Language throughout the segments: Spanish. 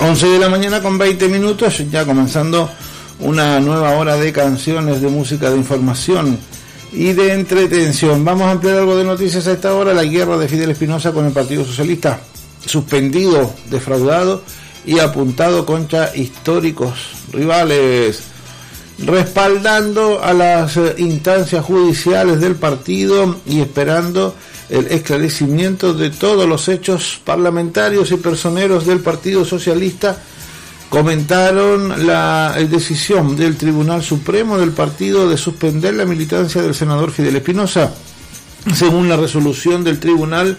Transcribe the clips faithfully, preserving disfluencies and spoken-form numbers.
once de la mañana con veinte minutos, ya comenzando una nueva hora de canciones, de música, de información y de entretención. Vamos a ampliar algo de noticias a esta hora. La guerra de Fidel Espinosa con el Partido Socialista, suspendido, defraudado y apuntado contra históricos rivales, respaldando a las instancias judiciales del partido y esperando el esclarecimiento de todos los hechos parlamentarios y personeros del Partido Socialista. Comentaron la decisión del Tribunal Supremo del partido de suspender la militancia del senador Fidel Espinosa. Según la resolución del tribunal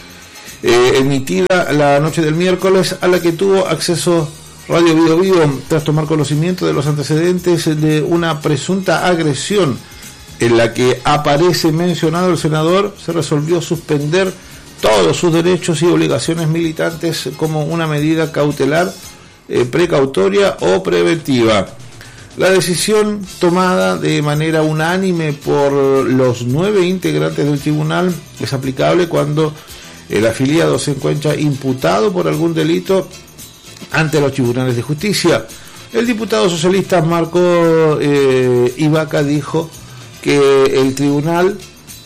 eh, emitida la noche del miércoles, a la que tuvo acceso Radio Bio Bio, tras tomar conocimiento de los antecedentes de una presunta agresión en la que aparece mencionado el senador, se resolvió suspender todos sus derechos y obligaciones militantes como una medida cautelar, eh, precautoria o preventiva. La decisión, tomada de manera unánime por los nueve integrantes del tribunal, es aplicable cuando el afiliado se encuentra imputado por algún delito ante los tribunales de justicia. El diputado socialista Marco eh, Ibaca dijo que el tribunal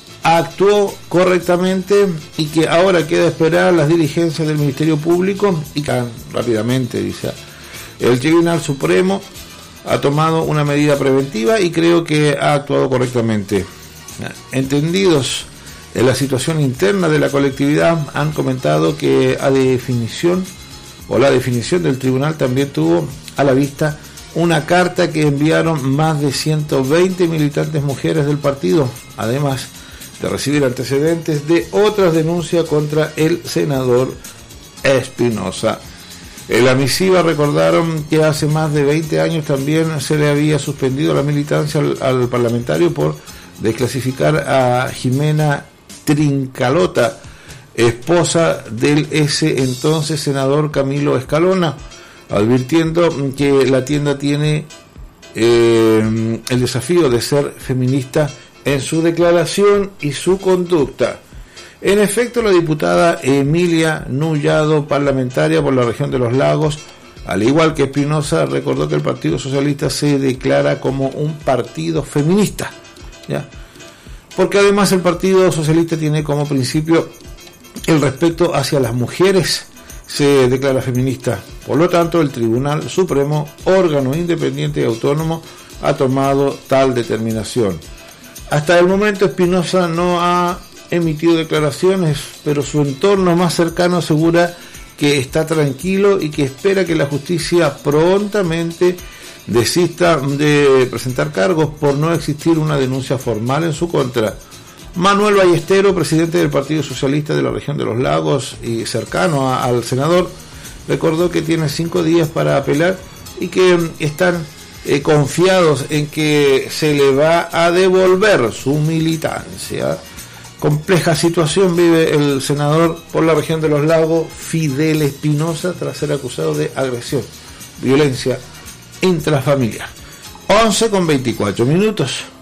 actuó correctamente y que ahora queda esperar las diligencias del Ministerio Público y que rápidamente, dice, el Tribunal Supremo ha tomado una medida preventiva y creo que ha actuado correctamente. Entendidos en la situación interna de la colectividad, han comentado que a definición o la definición del tribunal también tuvo a la vista una carta que enviaron más de ciento veinte militantes mujeres del partido, además de recibir antecedentes de otras denuncias contra el senador Espinosa. En la misiva recordaron que hace más de veinte años también se le había suspendido la militancia al, al parlamentario por desclasificar a Jimena Trincalota, esposa del ese entonces senador Camilo Escalona, advirtiendo que la tienda tiene eh, el desafío de ser feminista en su declaración y su conducta. En efecto, la diputada Emilia Nullado, parlamentaria por la región de los Lagos, al igual que Espinosa, recordó que el Partido Socialista se declara como un partido feminista, ¿ya? Porque además el Partido Socialista tiene como principio el respeto hacia las mujeres, se declara feminista. Por lo tanto, el Tribunal Supremo, órgano independiente y autónomo, ha tomado tal determinación. Hasta el momento Espinosa no ha emitido declaraciones, pero su entorno más cercano asegura que está tranquilo y que espera que la justicia prontamente desista de presentar cargos por no existir una denuncia formal en su contra. Manuel Ballestero, presidente del Partido Socialista de la región de los Lagos y cercano a, al senador, recordó que tiene cinco días para apelar y que están eh, confiados en que se le va a devolver su militancia. Compleja situación vive el senador por la región de los Lagos, Fidel Espinosa, tras ser acusado de agresión, violencia intrafamiliar. once con veinticuatro minutos.